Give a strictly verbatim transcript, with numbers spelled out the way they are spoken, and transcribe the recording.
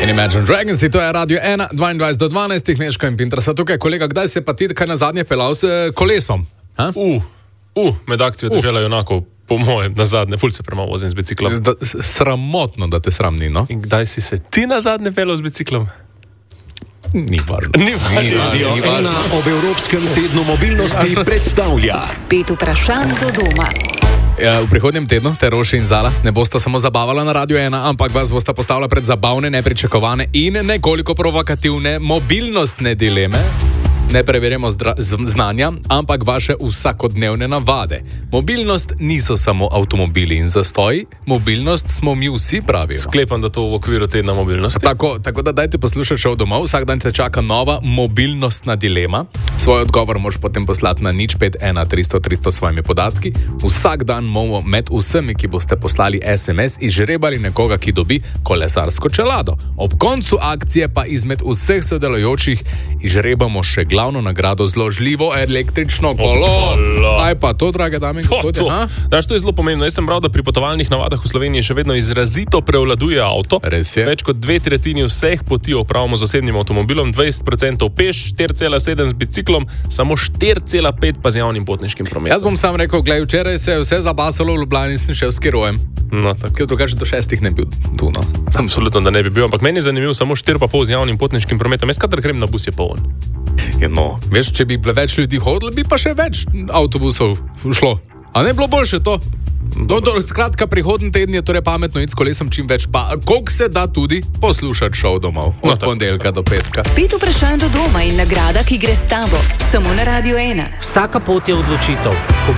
Imagine Dragons, to je Radio ena, dvaindvajset do dvanajst, Neško in Pintra. Tukaj, kolega, kdaj se pa ti kaj na zadnje pelal s kolesom? Uh, uh, med akcijo uh. Dežela junakov, po mojem, na zadnje, ful se premalo vozim z biciklom. Zda, sramotno, da te sram ni, no? In kdaj si se ti na zadnje pelal z biciklom? Ni važno. Ni važno. Radio ena ob Evropskem tednu mobilnosti predstavlja Pet vprašanj do doma. Ja, v prihodnjem tednu te Roši in Zala ne bosta samo zabavala na Radio ena, ampak vas bosta postavila pred zabavne, nepričakovane in nekoliko provokativne mobilnostne dileme. Ne preverjamo znanja, ampak vaše vsakodnevne navade. Mobilnost niso samo avtomobili in zastoji, mobilnost smo mi vsi, pravijo. Sklepam, da to v okviru tedna mobilnosti. Tako, tako da dajte poslušati šov domov, vsak dan te čaka nova mobilnostna dilema. Svoj odgovor moš potem poslati na nič pet ena tristo tristo s svojimi podatki. Vsak dan bomo med vsemi, ki boste poslali es em es, izžrebali nekoga, ki dobi kolesarsko čelado. Ob koncu akcije pa izmed vseh sodelujočih izžrebamo še glavno nagrado, zložljivo električno kolo. Kaj pa to, drage dame in gospodje? Daš, to je zelo pomembno. Jaz sem bral, da pri potovalnih navadah v Sloveniji še vedno izrazito prevladuje avto. Res je. Več kot dve tretjini vseh poti opravimo z osebnim avtomobilom, dvajset procentov peš, štiri cela sedem z biciklom, samo štiri cela pet pa z javnim potniškim prometom. Jaz bom sam rekel, glej, včeraj se je vse zabasalo v Ljubljani in sem šel s kirojem. No, tako. Ker drugače do šestih ne bi bil tu, no. Absolutno, da ne bi bil, ampak meni je zanimivo samo štiri pa pol z javnim potniškim prometom. Jaz kadar grem na bus je poln. Ja, no, veš, če bi več ljudi hodili, bi pa še več avtobusov šlo. A ne bilo boljše to? No, to, skratka, prihodnji teden je torej pametno iti s kolesom čim več, pa koliko se da tudi poslušati šov domov. Od no, ponedeljka do petka. Pet vprašanj do doma in nagrada, ki gre s tabo. Samo na Radio ena. Vsaka pot je odločitev.